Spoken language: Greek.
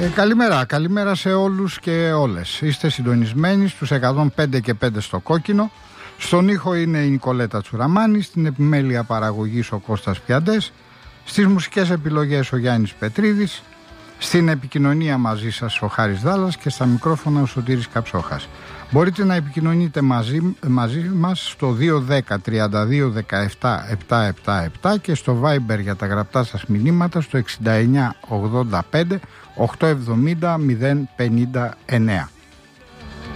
Καλημέρα σε όλους και όλες. Είστε συντονισμένοι στους 105 και 5 στο κόκκινο. Στον ήχο είναι η Νικολέτα Τσουραμάνη, στην επιμέλεια παραγωγής ο Κώστας Πιαντές, στις μουσικές επιλογές ο Γιάννης Πετρίδης, στην επικοινωνία μαζί σας ο Χάρης Δάλλας και στα μικρόφωνα ο Σωτήρης Καψόχας. Μπορείτε να επικοινωνείτε μαζί μας στο 210 32 17 777 και στο Viber για τα γραπτά σας μηνύματα στο 69 85 870 059.